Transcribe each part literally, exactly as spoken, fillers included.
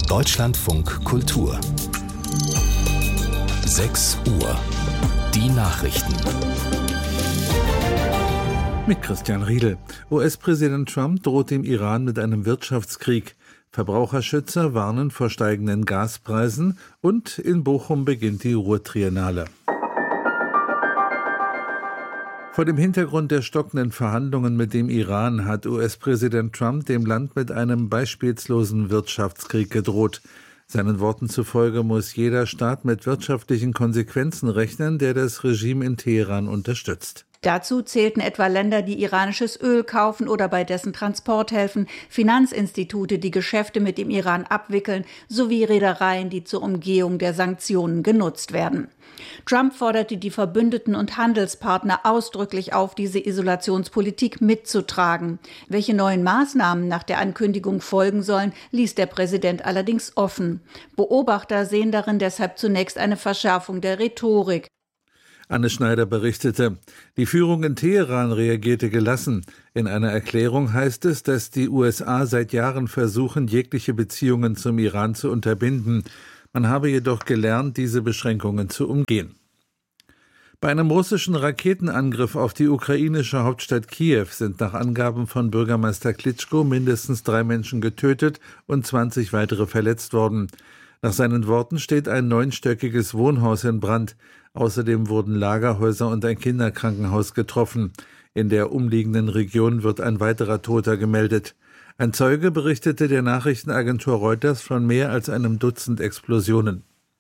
Deutschlandfunk Kultur. sechs Uhr. Die Nachrichten. Mit Christian Riedel. U S-Präsident Trump droht dem Iran mit einem Wirtschaftskrieg. Verbraucherschützer warnen vor steigenden Gaspreisen und in Bochum beginnt die Ruhr-Triennale. Vor dem Hintergrund der stockenden Verhandlungen mit dem Iran hat U S-Präsident Trump dem Land mit einem beispielslosen Wirtschaftskrieg gedroht. Seinen Worten zufolge muss jeder Staat mit wirtschaftlichen Konsequenzen rechnen, der das Regime in Teheran unterstützt. Dazu zählten etwa Länder, die iranisches Öl kaufen oder bei dessen Transport helfen, Finanzinstitute, die Geschäfte mit dem Iran abwickeln, sowie Reedereien, die zur Umgehung der Sanktionen genutzt werden. Trump forderte die Verbündeten und Handelspartner ausdrücklich auf, diese Isolationspolitik mitzutragen. Welche neuen Maßnahmen nach der Ankündigung folgen sollen, ließ der Präsident allerdings offen. Beobachter sehen darin deshalb zunächst eine Verschärfung der Rhetorik. Anne Schneider berichtete, die Führung in Teheran reagierte gelassen. In einer Erklärung heißt es, dass die U S A seit Jahren versuchen, jegliche Beziehungen zum Iran zu unterbinden. Man habe jedoch gelernt, diese Beschränkungen zu umgehen. Bei einem russischen Raketenangriff auf die ukrainische Hauptstadt Kiew sind nach Angaben von Bürgermeister Klitschko mindestens drei Menschen getötet und zwanzig weitere verletzt worden. Nach seinen Worten steht ein neunstöckiges Wohnhaus in Brand. Außerdem wurden Lagerhäuser und ein Kinderkrankenhaus getroffen. In der umliegenden Region wird ein weiterer Toter gemeldet. Ein Zeuge berichtete der Nachrichtenagentur Reuters von mehr als einem Dutzend Explosionen.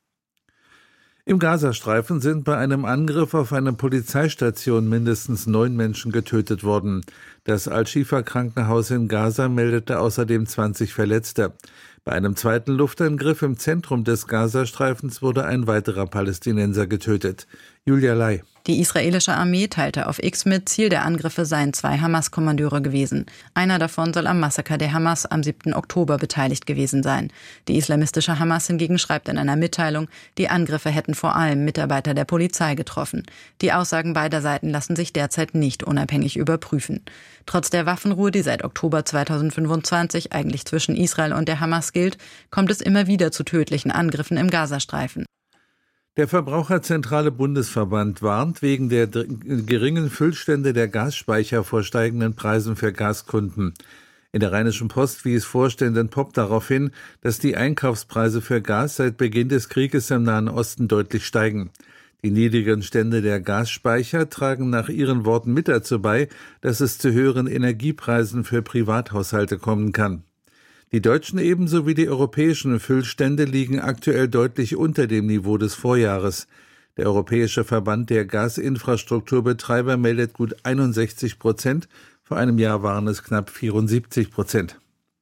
Im Gazastreifen sind bei einem Angriff auf eine Polizeistation mindestens neun Menschen getötet worden. Das Al-Shifa-Krankenhaus in Gaza meldete außerdem zwanzig Verletzte. Bei einem zweiten Luftangriff im Zentrum des Gazastreifens wurde ein weiterer Palästinenser getötet. Julia Lai. Die israelische Armee teilte auf X mit, Ziel der Angriffe seien zwei Hamas-Kommandeure gewesen. Einer davon soll am Massaker der Hamas am siebten Oktober beteiligt gewesen sein. Die islamistische Hamas hingegen schreibt in einer Mitteilung, die Angriffe hätten vor allem Mitarbeiter der Polizei getroffen. Die Aussagen beider Seiten lassen sich derzeit nicht unabhängig überprüfen. Trotz der Waffenruhe, die seit Oktober zweitausendfünfundzwanzig eigentlich zwischen Israel und der Hamas gilt, kommt es immer wieder zu tödlichen Angriffen im Gazastreifen. Der Verbraucherzentrale Bundesverband warnt wegen der geringen Füllstände der Gasspeicher vor steigenden Preisen für Gaskunden. In der Rheinischen Post wies Vorständin Popp darauf hin, dass die Einkaufspreise für Gas seit Beginn des Krieges im Nahen Osten deutlich steigen. Die niedrigen Stände der Gasspeicher tragen nach ihren Worten mit dazu bei, dass es zu höheren Energiepreisen für Privathaushalte kommen kann. Die deutschen ebenso wie die europäischen Füllstände liegen aktuell deutlich unter dem Niveau des Vorjahres. Der Europäische Verband der Gasinfrastrukturbetreiber meldet gut einundsechzig Prozent, vor einem Jahr waren es knapp vierundsiebzig Prozent.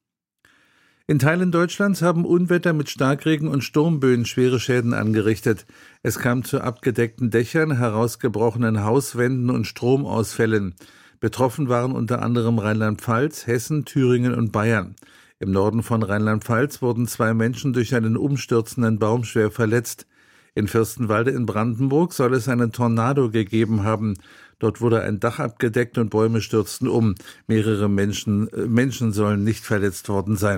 In Teilen Deutschlands haben Unwetter mit Starkregen und Sturmböen schwere Schäden angerichtet. Es kam zu abgedeckten Dächern, herausgebrochenen Hauswänden und Stromausfällen. Betroffen waren unter anderem Rheinland-Pfalz, Hessen, Thüringen und Bayern. Im Norden von Rheinland-Pfalz wurden zwei Menschen durch einen umstürzenden Baum schwer verletzt. In Fürstenwalde in Brandenburg soll es einen Tornado gegeben haben. Dort wurde ein Dach abgedeckt und Bäume stürzten um. Mehrere Menschen, äh, Menschen sollen nicht verletzt worden sein.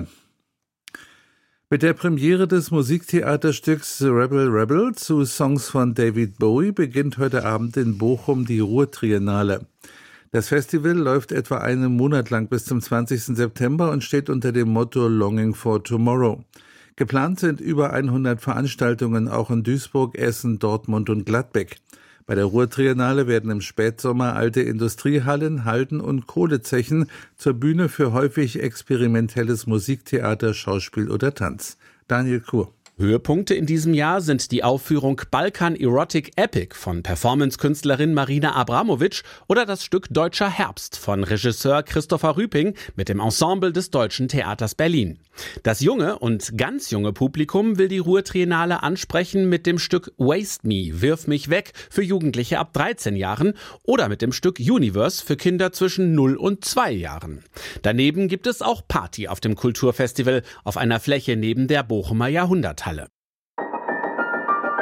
Mit der Premiere des Musiktheaterstücks Rebel Rebel zu Songs von David Bowie beginnt heute Abend in Bochum die Ruhr-Triennale. Das Festival läuft etwa einen Monat lang bis zum zwanzigsten September und steht unter dem Motto Longing for Tomorrow. Geplant sind über hundert Veranstaltungen auch in Duisburg, Essen, Dortmund und Gladbeck. Bei der Ruhr-Triennale werden im Spätsommer alte Industriehallen, Halden und Kohlezechen zur Bühne für häufig experimentelles Musiktheater, Schauspiel oder Tanz. Daniel Kur. Höhepunkte in diesem Jahr sind die Aufführung Balkan Erotic Epic von Performance-Künstlerin Marina Abramovic oder das Stück Deutscher Herbst von Regisseur Christopher Rüping mit dem Ensemble des Deutschen Theaters Berlin. Das junge und ganz junge Publikum will die Ruhr-Triennale ansprechen mit dem Stück Waste Me, Wirf mich weg für Jugendliche ab dreizehn Jahren oder mit dem Stück Universe für Kinder zwischen null und zwei Jahren. Daneben gibt es auch Party auf dem Kulturfestival auf einer Fläche neben der Bochumer Jahrhunderthalle.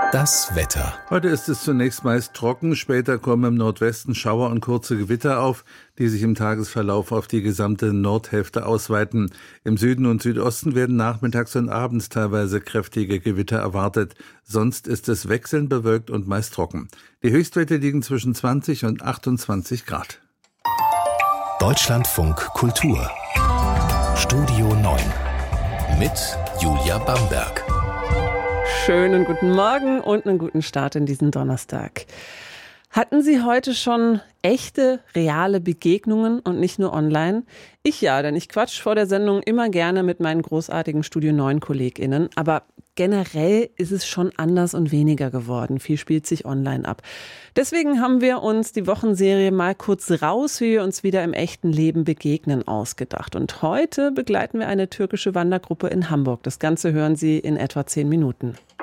Das Wetter. Heute ist es zunächst meist trocken, später kommen im Nordwesten Schauer und kurze Gewitter auf, die sich im Tagesverlauf auf die gesamte Nordhälfte ausweiten. Im Süden und Südosten werden nachmittags und abends teilweise kräftige Gewitter erwartet. Sonst ist es wechselnd bewölkt und meist trocken. Die Höchstwerte liegen zwischen zwanzig und achtundzwanzig Grad. Deutschlandfunk Kultur. Studio neun mit Julia Bamberg. Schönen guten Morgen und einen guten Start in diesen Donnerstag. Hatten Sie heute schon echte, reale Begegnungen und nicht nur online? Ich ja, denn ich quatsch vor der Sendung immer gerne mit meinen großartigen Studio neun KollegInnen. Aber generell ist es schon anders und weniger geworden. Viel spielt sich online ab. Deswegen haben wir uns die Wochenserie mal kurz raus, wie wir uns wieder im echten Leben begegnen, ausgedacht. Und heute begleiten wir eine türkische Wandergruppe in Hamburg. Das Ganze hören Sie in etwa zehn Minuten.